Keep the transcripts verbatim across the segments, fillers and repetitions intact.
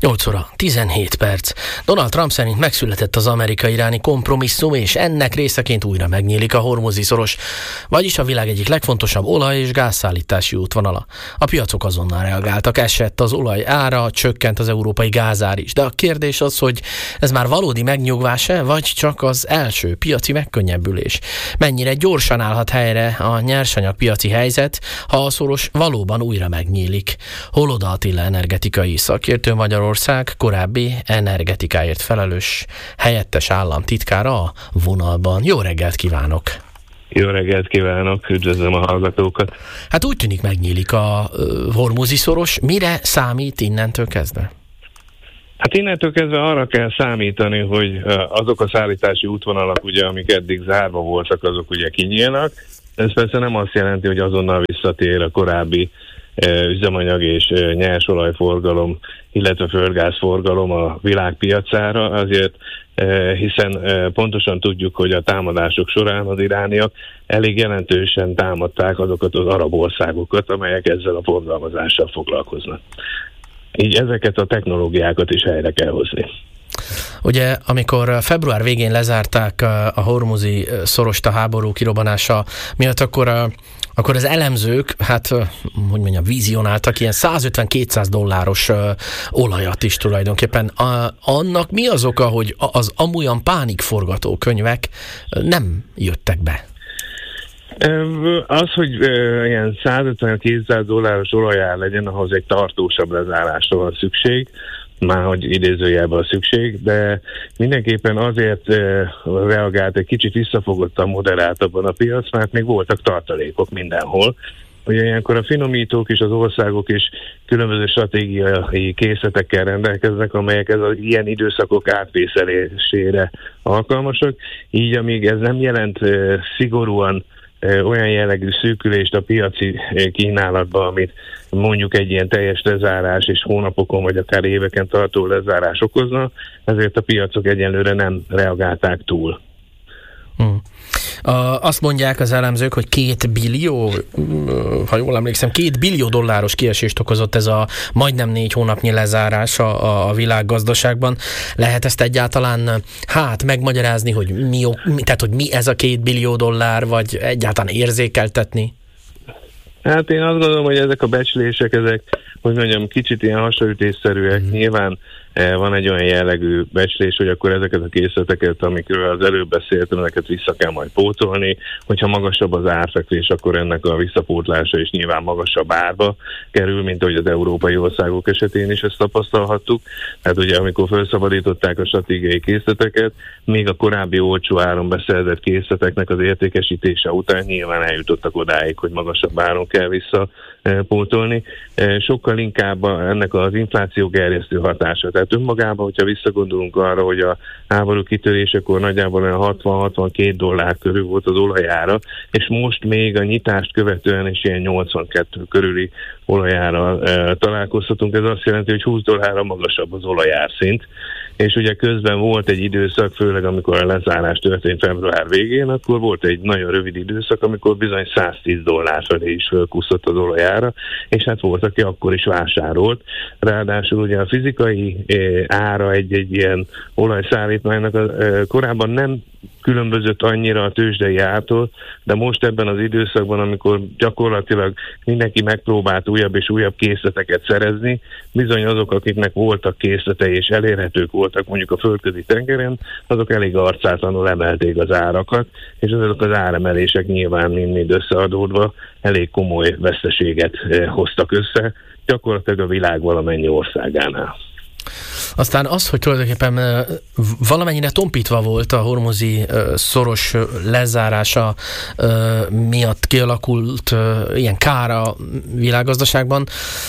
nyolc óra tizenhét perc. Donald Trump szerint megszületett az amerikai-iráni kompromisszum, és ennek részeként újra megnyílik a Hormuzi-szoros, vagyis a világ egyik legfontosabb olaj- és gázszállítási útvonala. A piacok azonnal reagáltak, esett az olaj ára, csökkent az európai gázár is. De a kérdés az, hogy ez már valódi megnyugvás-e, vagy csak az első piaci megkönnyebbülés? Mennyire gyorsan állhat helyre a nyersanyagpiaci helyzet, ha a szoros valóban újra megnyílik? Holoda Attila energetikai szakértő, Magyarország korábbi energetikáért felelős helyettes államtitkára a vonalban. Jó reggelt kívánok! Jó reggelt kívánok, üdvözlöm a hallgatókat! Hát úgy tűnik megnyílik a Hormuzi-szoros. Mire számít innentől kezdve? Hát innentől kezdve arra kell számítani, hogy azok a szállítási útvonalak, ugye, amik eddig zárva voltak, azok ugye kinyílnak. Ez persze nem azt jelenti, hogy azonnal visszatér a korábbi üzemanyag és nyersolajforgalom, illetve földgázforgalom a világpiacára, azért hiszen pontosan tudjuk, hogy a támadások során az irániak elég jelentősen támadták azokat az arab országokat, amelyek ezzel a forgalmazással foglalkoznak. Így ezeket a technológiákat is helyre kell hozni. Ugye, amikor február végén lezárták a Hormuzi szorost a háború kirobbanása miatt, akkor, akkor az elemzők, hát, hogy mondjam, vizionáltak ilyen százötven-kétszáz dolláros olajat is tulajdonképpen. A, annak mi az oka, hogy az amolyan pánikforgatókönyvek nem jöttek be? Az, hogy ilyen százötven-kétszáz dolláros olajár legyen, ahhoz egy tartósabb lezárásra van szükség, már hogy idézőjelben a szükség, de mindenképpen azért reagált egy kicsit visszafogottan, moderáltabban a piac, mert még voltak tartalékok mindenhol. Ugye ilyenkor a finomítók és az országok is különböző stratégiai készletekkel rendelkeznek, amelyek ez az ilyen időszakok átvészelésére alkalmasak. Így amíg ez nem jelent szigorúan olyan jellegű szűkülést a piaci kínálatba, amit mondjuk egy ilyen teljes lezárás és hónapokon vagy akár éveken tartó lezárás okozna, ezért a piacok egyenlőre nem reagálták túl. Hmm. Uh, azt mondják az elemzők, hogy két billió, ha jól emlékszem, két billió dolláros kiesést okozott ez a majdnem négy hónapnyi lezárás a, a világgazdaságban. Lehet ezt egyáltalán hát megmagyarázni, hogy mi, tehát, hogy mi ez a két billió dollár, vagy egyáltalán érzékeltetni? Hát én azt gondolom, hogy ezek a becslések, ezek, hogy mondjam, kicsit ilyen hasonlítésszerűek. Mm. Nyilván eh, van egy olyan jellegű becslés, hogy akkor ezeket a készleteket, amikről az előbb beszéltem, ezeket vissza kell majd pótolni. Hogyha magasabb az árfekvés, akkor ennek a visszapótlása is nyilván magasabb árba kerül, mint ahogy az európai országok esetén is ezt tapasztalhattuk. Tehát ugye amikor felszabadították a stratégiai készleteket, még a korábbi olcsó áron beszerzett készleteknek az értékesítése után nyilván eljutottak odáig, hogy magasabb áron kell visszapótolni. Sokkal inkább ennek az infláció gerjesztő hatása. Tehát önmagában, hogyha visszagondolunk arra, hogy a háború kitörésekor nagyjából olyan hatvan-hatvankét dollár körül volt az olajára, és most még a nyitást követően is ilyen nyolcvankettő körüli olajárral e, találkozhatunk. Ez azt jelenti, hogy húsz dollárra magasabb az olajárszint, és ugye közben volt egy időszak, főleg amikor a lezárás történt február végén, akkor volt egy nagyon rövid időszak, amikor bizony száztíz dollár felé is fölkúszott az olajára, és hát volt, aki akkor is vásárolt. Ráadásul ugye a fizikai ára egy-egy ilyen olajszállítmánynak a, korábban nem különbözött annyira a tőzsdei ártól, de most ebben az időszakban, amikor gyakorlatilag mindenki megpróbált újabb és újabb készleteket szerezni, bizony azok, akiknek voltak készletei és elérhetők voltak mondjuk a földközi tengeren, azok elég arcátlanul emelték az árakat, és azok az áremelések nyilván mind-mind összeadódva elég komoly veszteséget hoztak össze, gyakorlatilag a világ valamennyi országánál. Aztán az, hogy tulajdonképpen valamennyire tompítva volt a Hormuzi szoros lezárása miatt kialakult ilyen kár a világgazdaságban,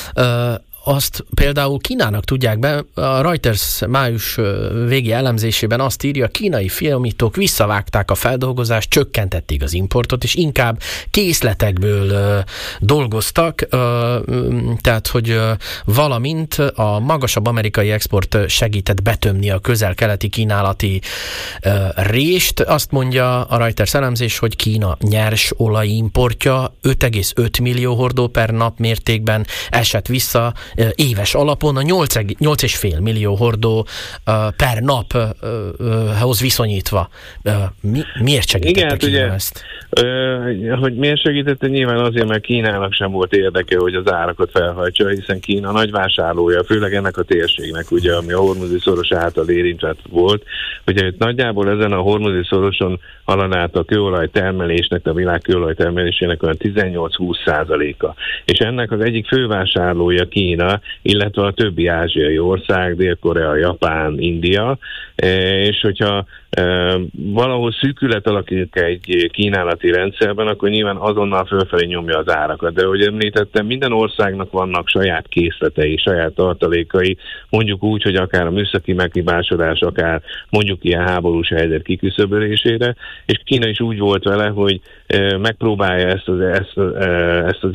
azt például Kínának tudják be, a Reuters május végi elemzésében azt írja, a kínai finomítók visszavágták a feldolgozást, csökkentették az importot, és inkább készletekből uh, dolgoztak, uh, tehát, hogy uh, valamint a magasabb amerikai export segített betömni a közel-keleti kínálati uh, rést. Azt mondja a Reuters elemzés, hogy Kína nyers olajimportja öt egész öt millió hordó per nap mértékben esett vissza, éves alapon a nyolc egész öt millió hordó per naphoz viszonyítva. Mi, miért segítette Kína ugye, ezt? Ö, hogy miért segítette? Nyilván azért, mert Kínának sem volt érdeke, hogy az árakat felhajtsa, hiszen Kína nagy vásárlója, főleg ennek a térségnek, ugye, ami a Hormuzi szoros által érintve volt. Ugye nagyjából ezen a Hormuzi szoroson halad át a kőolaj termelésnek, a világ kőolaj termelésének olyan tizennyolc-húsz százaléka. És ennek az egyik fővásárlója Kína, illetve a többi ázsiai ország, Dél-Korea, Japán, India, és hogyha valahol szűkület alakít egy kínálati rendszerben, akkor nyilván azonnal fölfelé nyomja az árakat. De ahogy említettem, minden országnak vannak saját készletei, saját tartalékai, mondjuk úgy, hogy akár a műszaki meghibásodás, akár mondjuk ilyen háborús helyzet kiküszöbölésére, és Kína is úgy volt vele, hogy megpróbálja ezt az, ezt, ezt az